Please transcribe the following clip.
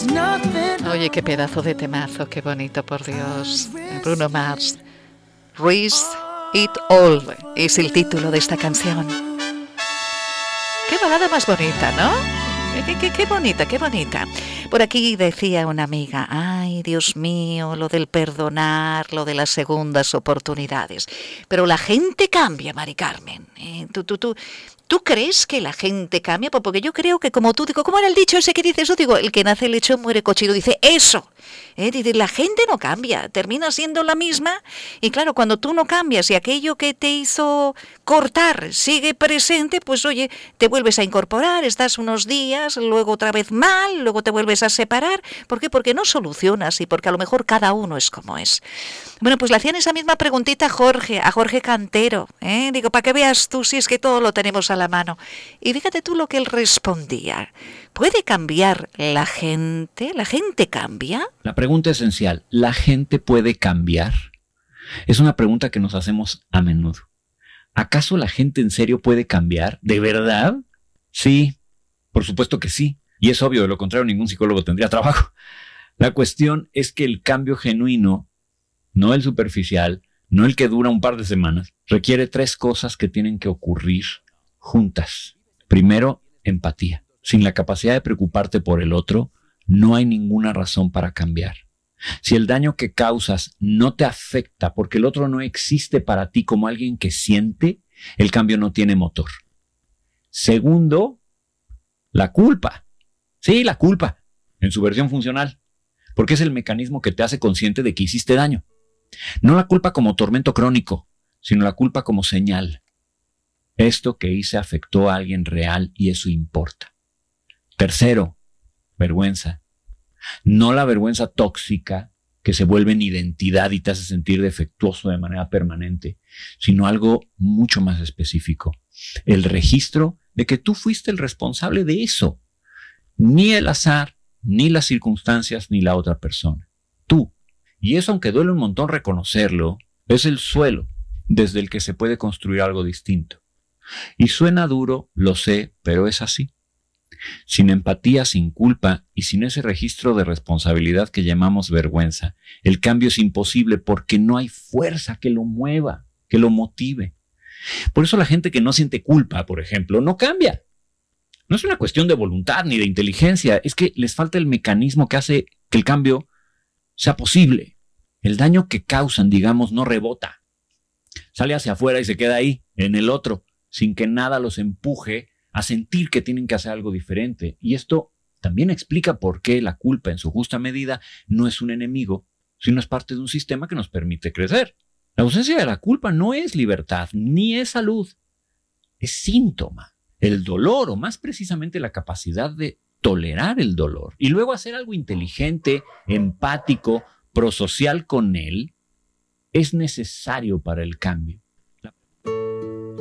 Oye, qué pedazo de temazo, qué bonito, por Dios. Bruno Mars. Risk It All es el título de esta canción. Qué balada más bonita, ¿no? Qué bonita, qué bonita. Por aquí decía una amiga, ay, Dios mío, lo del perdonar, lo de las segundas oportunidades. Pero la gente cambia, Mari Carmen. ¿Tú crees que la gente cambia? Porque yo creo que, como tú digo, ¿cómo era el dicho ese que dices? Yo digo, el que nace lechón muere cochino. Dice, eso. Dice, la gente no cambia, termina siendo la misma. Y claro, cuando tú no cambias y aquello que te hizo cortar sigue presente, pues oye, te vuelves a incorporar, estás unos días, luego otra vez mal, luego te vuelves a separar. ¿Por qué? Porque no solucionas y porque a lo mejor cada uno es como es. Bueno, pues le hacían esa misma preguntita a Jorge Cantero. Digo, para que veas tú si es que todo lo tenemos a la mano. Y fíjate tú lo que él respondía. ¿Puede cambiar la gente? ¿La gente cambia? La pregunta esencial, ¿la gente puede cambiar? Es una pregunta que nos hacemos a menudo. ¿Acaso la gente en serio puede cambiar? ¿De verdad? Sí, por supuesto que sí. Y es obvio, de lo contrario ningún psicólogo tendría trabajo. La cuestión es que el cambio genuino, no el superficial, no el que dura un par de semanas, requiere 3 cosas que tienen que ocurrir juntas. Primero, empatía. Sin la capacidad de preocuparte por el otro, no hay ninguna razón para cambiar. Si el daño que causas no te afecta porque el otro no existe para ti como alguien que siente, el cambio no tiene motor. Segundo, la culpa. Sí, la culpa, en su versión funcional, porque es el mecanismo que te hace consciente de que hiciste daño. No la culpa como tormento crónico, sino la culpa como señal. Esto que hice afectó a alguien real y eso importa. Tercero, vergüenza. No la vergüenza tóxica que se vuelve en identidad y te hace sentir defectuoso de manera permanente, sino algo mucho más específico. El registro de que tú fuiste el responsable de eso. Ni el azar, ni las circunstancias, ni la otra persona. Tú. Y eso, aunque duele un montón reconocerlo, es el suelo desde el que se puede construir algo distinto. Y suena duro, lo sé, pero es así. Sin empatía, sin culpa y sin ese registro de responsabilidad que llamamos vergüenza, el cambio es imposible porque no hay fuerza que lo mueva, que lo motive. Por eso la gente que no siente culpa, por ejemplo, no cambia. No es una cuestión de voluntad ni de inteligencia, es que les falta el mecanismo que hace que el cambio sea posible. El daño que causan, digamos, no rebota. Sale hacia afuera y se queda ahí, en el otro, sin que nada los empuje a sentir que tienen que hacer algo diferente. Y esto también explica por qué la culpa, en su justa medida, no es un enemigo, sino es parte de un sistema que nos permite crecer. La ausencia de la culpa no es libertad, ni es salud. Es síntoma. El dolor, o más precisamente la capacidad de tolerar el dolor y luego hacer algo inteligente, empático, prosocial con él, es necesario para el cambio.